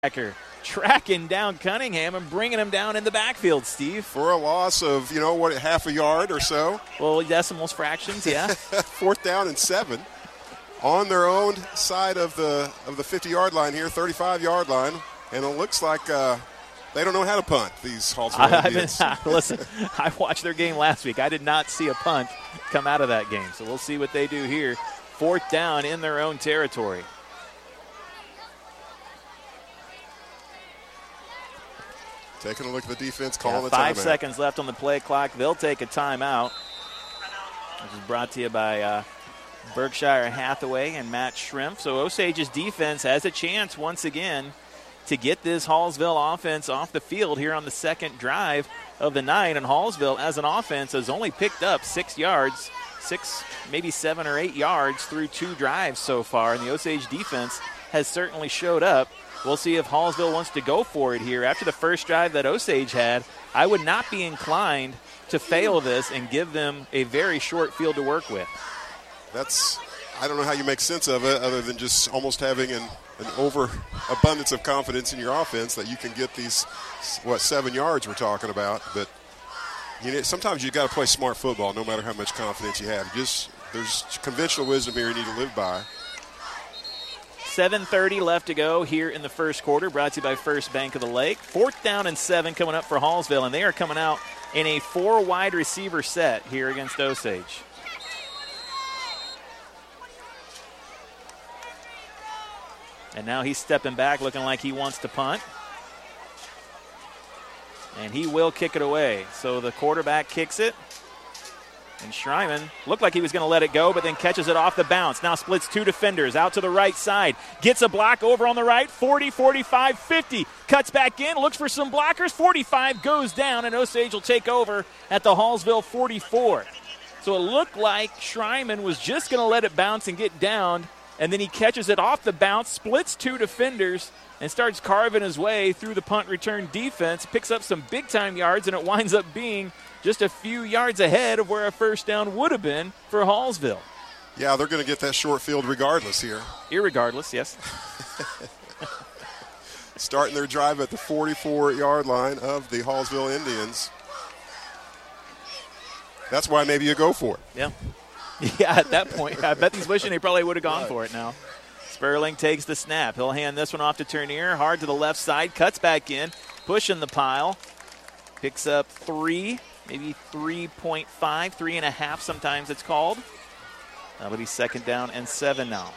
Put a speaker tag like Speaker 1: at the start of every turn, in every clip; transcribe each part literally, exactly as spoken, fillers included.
Speaker 1: tracking down Cunningham and bringing him down in the backfield, Steve.
Speaker 2: For a loss of, you know, what, half a yard or so.
Speaker 1: Well, decimals, fractions, yeah.
Speaker 2: Fourth down and seven. On their own side of the of the fifty-yard line here, thirty-five-yard line. And it looks like uh, they don't know how to punt, these Hallsville Indians.
Speaker 1: I mean, listen, I watched their game last week. I did not see a punt come out of that game. So we'll see what they do here. Fourth down in their own territory.
Speaker 2: Taking a look at the defense, calling
Speaker 1: yeah,
Speaker 2: the
Speaker 1: five
Speaker 2: timeout.
Speaker 1: Five seconds left on the play clock. They'll take a timeout. This is brought to you by uh, Berkshire Hathaway and Matt Shrimp. So Osage's defense has a chance once again to get this Hallsville offense off the field here on the second drive of the night. And Hallsville, as an offense, has only picked up six yards, six, maybe seven or eight yards through two drives so far. And the Osage defense has certainly showed up. We'll see if Hallsville wants to go for it here. After the first drive that Osage had, I would not be inclined to fail this and give them a very short field to work with.
Speaker 2: That's, I don't know how you make sense of it other than just almost having an, an overabundance of confidence in your offense that you can get these, what, seven yards we're talking about. But you know, sometimes you've got to play smart football no matter how much confidence you have. Just there's conventional wisdom here you need to live by.
Speaker 1: seven thirty left to go here in the first quarter, brought to you by First Bank of the Lake. Fourth down and seven coming up for Hallsville, and they are coming out in a four-wide receiver set here against Osage. And now he's stepping back looking like he wants to punt. And he will kick it away. So the quarterback kicks it. And Schreiman looked like he was going to let it go, but then catches it off the bounce. Now splits two defenders out to the right side. Gets a block over on the right, forty, forty-five, fifty. Cuts back in, looks for some blockers. forty-five goes down, and Osage will take over at the Hallsville forty-four. So it looked like Schreiman was just going to let it bounce and get down, and then he catches it off the bounce, splits two defenders, and starts carving his way through the punt return defense, picks up some big-time yards, and it winds up being just a few yards ahead of where a first down would have been for Hallsville.
Speaker 2: Yeah, they're going to get that short field regardless here.
Speaker 1: Irregardless, yes.
Speaker 2: Starting their drive at the forty-four-yard line of the Hallsville Indians. That's why maybe you go for it.
Speaker 1: Yeah. Yeah, at that point, I bet he's wishing they probably would have gone right. for it now. Sperling takes the snap. He'll hand this one off to Turnier. Hard to the left side. Cuts back in. Pushing the pile. Picks up three, maybe three point five, three and a half sometimes it's called. That'll be second down and seven now.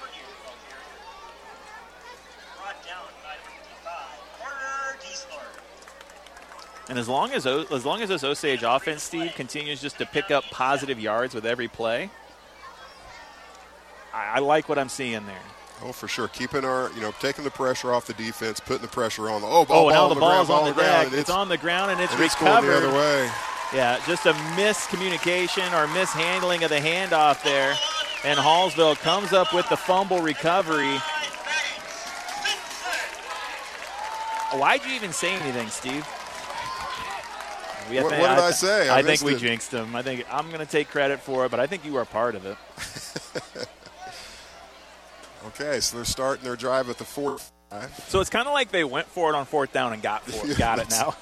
Speaker 1: And as long as as long as this Osage offense, Steve, continues just to pick up positive yards with every play, I, I like what I'm seeing there.
Speaker 2: Oh, for sure. Keeping our, you know, taking the pressure off the defense, putting the pressure on the, oh, ball,
Speaker 1: oh, now
Speaker 2: ball
Speaker 1: the,
Speaker 2: the
Speaker 1: ball's
Speaker 2: ground,
Speaker 1: on the,
Speaker 2: the
Speaker 1: deck.
Speaker 2: It's,
Speaker 1: it's on the ground, and it's
Speaker 2: and
Speaker 1: recovered.
Speaker 2: It's going the other way.
Speaker 1: Yeah, just a miscommunication or mishandling of the handoff there. And Hallsville comes up with the fumble recovery. Why'd you even say anything, Steve?
Speaker 2: We, what, what did I, I say?
Speaker 1: I, I think we it. jinxed him. I think I'm going to take credit for it, but I think you are part of it.
Speaker 2: Okay, so they're starting their drive at the fourth.
Speaker 1: So it's kind of like they went for it on fourth down and got for it. Got it now.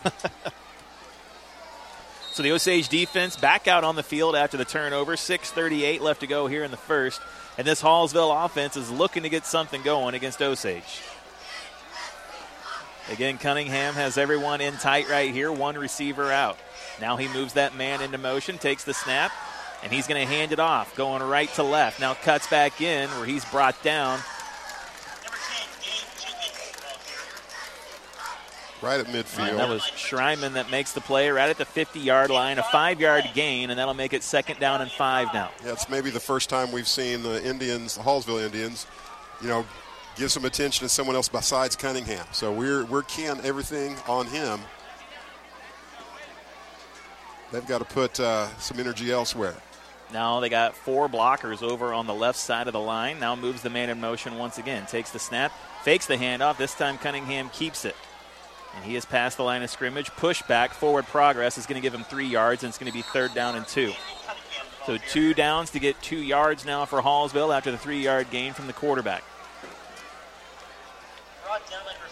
Speaker 1: So the Osage defense back out on the field after the turnover. six thirty-eight left to go here in the first. And this Hallsville offense is looking to get something going against Osage. Again, Cunningham has everyone in tight right here. One receiver out. Now he moves that man into motion, takes the snap, and he's going to hand it off, going right to left. Now cuts back in where he's brought down.
Speaker 2: Right at midfield.
Speaker 1: And that was Schreiman that makes the play right at the fifty-yard line, a five-yard gain, and that'll make it second down and five now.
Speaker 2: Yeah, it's maybe the first time we've seen the Indians, the Hallsville Indians, you know, give some attention to someone else besides Cunningham. So we're we're keying everything on him. They've got to put uh, some energy elsewhere.
Speaker 1: Now they got four blockers over on the left side of the line. Now moves the man in motion once again. Takes the snap, fakes the handoff. This time Cunningham keeps it. And he has passed the line of scrimmage. Push back, forward progress is going to give him three yards, and it's going to be third down and two. So two downs to get two yards now for Hallsville after the three-yard gain from the quarterback.